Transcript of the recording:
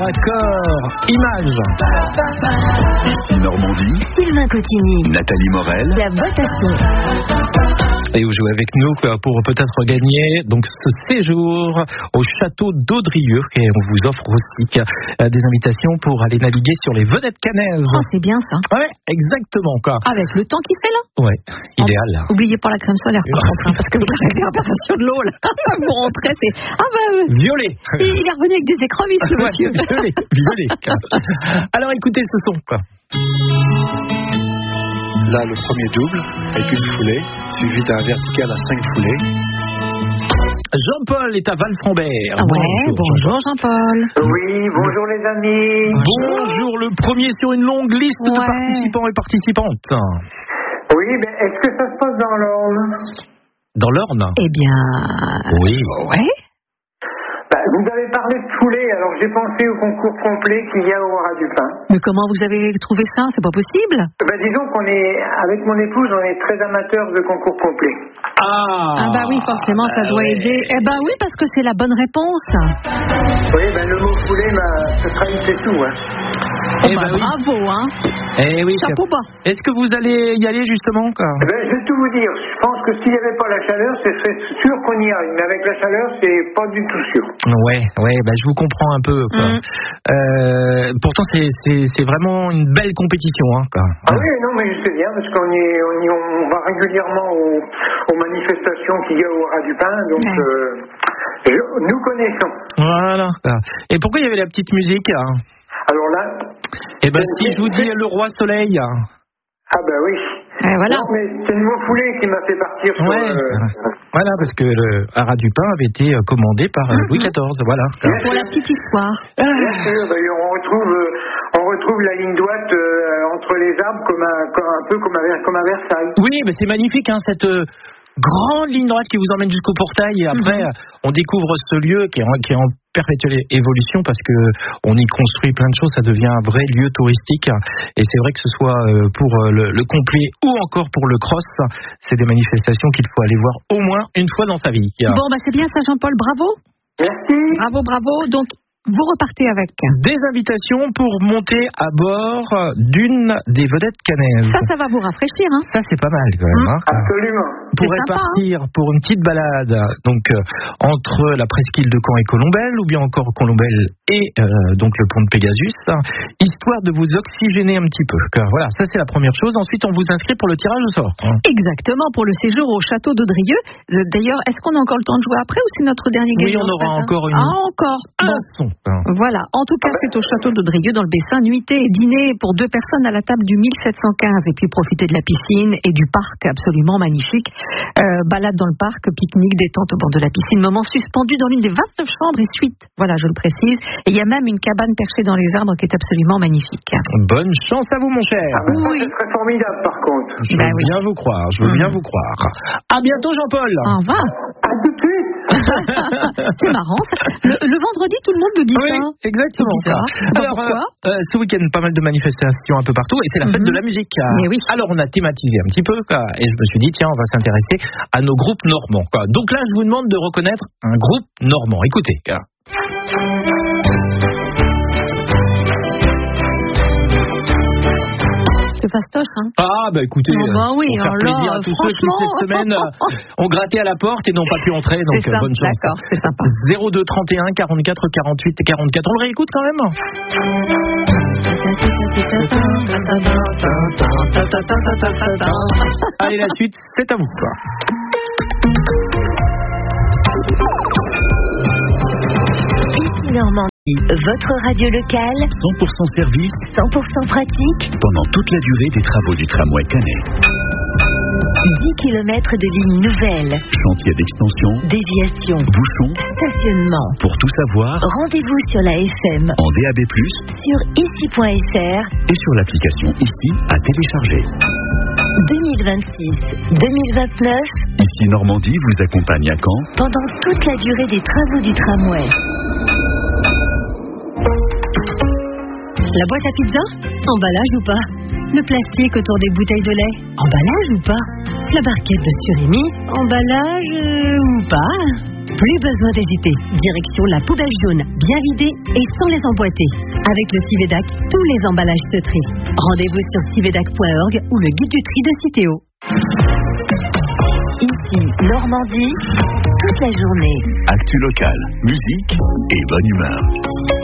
accord, image. Normandie, Sylvain Cotigny, Nathalie Morel, la boîte à son. Et vous jouez avec nous pour peut-être gagner donc ce séjour au château d'Audrieux. Et on vous offre aussi des invitations pour aller naviguer sur les vedettes cannaises. Oh, c'est bien ça. Ouais, exactement. Quoi. Avec le temps qu'il fait là. Ouais, idéal. Oubliez pas la crème solaire par contre, parce que la réverbération de l'eau là, vous rentrez, c'est violet. Il est revenu avec des écrevisses, le monsieur. Violet. Alors écoutez ce son quoi. Là, le premier double avec une foulée, suivi d'un vertical à 5 foulées. Jean-Paul est à Val-Frambert. Bonjour Jean-Paul. Oui, bonjour les amis. Bonjour, le premier sur une longue liste de participants et participantes. Oui, mais est-ce que ça se passe dans l'Orne? Dans l'Orne? Eh bien... Oui. Ouais. Vous avez parlé de foulée, alors j'ai pensé au concours complet qu'il y a au Haras du Pin. Mais comment vous avez trouvé ça? C'est pas possible. Disons qu'on est, avec mon épouse, on est très amateurs de concours complet. Ah bah oui, forcément, ça doit aider. Eh ben oui, parce que c'est la bonne réponse. Oui, le mot foulée, ce trahissait tout. Hein. Bravo, hein. Eh oui. Chapeau bas. Est-ce que vous allez y aller justement quoi? Je vais tout vous dire. Je pense que s'il n'y avait pas la chaleur, ce serait sûr qu'on y arrive. Mais avec la chaleur, c'est pas du tout sûr. Ouais, je vous comprends un peu. Quoi. Pourtant, c'est vraiment une belle compétition. Hein, quoi. Ah oui, non, mais je sais bien, parce on va régulièrement aux manifestations qu'il y a au Haras du Pin, donc nous connaissons. Voilà. Et pourquoi il y avait la petite musique hein? Alors là... si je vous dis le roi soleil... Ah bah oui. Voilà. Non, mais c'est le mot foulée qui m'a fait partir sur Voilà, parce que le Haras du Pin avait été commandé par Louis XIV, voilà. Pour la petite histoire. Bien sûr, on retrouve la ligne droite entre les arbres un peu comme à Versailles. Oui, mais c'est magnifique, hein, cette grande ligne droite qui vous emmène jusqu'au portail et après on découvre ce lieu qui est en perpétuelle évolution parce que on y construit plein de choses, ça devient un vrai lieu touristique et c'est vrai que ce soit pour le complet ou encore pour le cross, c'est des manifestations qu'il faut aller voir au moins une fois dans sa vie. Bon c'est bien ça Jean-Paul, bravo. Merci. Bravo. Donc vous repartez avec des invitations pour monter à bord d'une des vedettes cannaises. Ça va vous rafraîchir, hein. Ça, c'est pas mal, quand même. Hein. Absolument. On pourrait partir pour une petite balade, donc, entre la presqu'île de Caen et Colombelles, ou bien encore Colombelles et, donc, le pont de Pégasus, histoire de vous oxygéner un petit peu. Voilà, ça, c'est la première chose. Ensuite, on vous inscrit pour le tirage au sort. Hein. Exactement, pour le séjour au château d'Audrieux. D'ailleurs, est-ce qu'on a encore le temps de jouer après, ou c'est notre dernier gagnant? Oui, on aura encore une... encore. Bon. Voilà, en tout cas c'est au château d'Audrieux dans le Bessin, nuitée et dîner pour 2 personnes à la table du 1715 et puis profiter de la piscine et du parc absolument magnifique, balade dans le parc, pique-nique, détente au bord de la piscine, moment suspendu dans l'une des 29 chambres et suites, voilà je le précise, et il y a même une cabane perchée dans les arbres qui est absolument magnifique. Bonne chance à vous mon cher. Oui. Ça serait formidable par contre. Je veux bien vous croire, À bientôt Jean-Paul. Au revoir. À tout de suite. C'est marrant. Le vendredi, tout le monde le dit ça. Exactement. Alors, ce week-end, pas mal de manifestations un peu partout et c'est la fête de la musique. Mais oui. Alors, on a thématisé un petit peu et je me suis dit, tiens, on va s'intéresser à nos groupes normands. Donc là, je vous demande de reconnaître un groupe normand. Écoutez. Fastoche, hein. Ah, écoutez, oui, pour faire plaisir à tous ceux qui, cette semaine, ont gratté à la porte et n'ont pas pu entrer, donc ça, bonne chance. D'accord, c'est sympa. 02 31 44 48 44. On le réécoute quand même. Allez, la suite, c'est à vous. Ici Normandie. Votre radio locale, 100% service, 100% pratique, pendant toute la durée des travaux du tramway Canet. 10 km de lignes nouvelles, chantier d'extension, déviation, bouchons, stationnement. Pour tout savoir, rendez-vous sur la FM, en DAB+, sur ici.fr et sur l'application Ici à télécharger. 2026-2029, Ici Normandie vous accompagne à Caen pendant toute la durée des travaux du tramway. La boîte à pizza? Emballage ou pas? Le plastique autour des bouteilles de lait? Emballage ou pas? La barquette de surimi? Emballage ou pas? Plus besoin d'hésiter. Direction la poubelle jaune. bien vidés et sans les emboîter. Avec le Civedac, tous les emballages se trient. Rendez-vous sur civedac.org ou le guide du tri de Citeo. Ici, Normandie, toute la journée. Actu locale, musique et bonne humeur.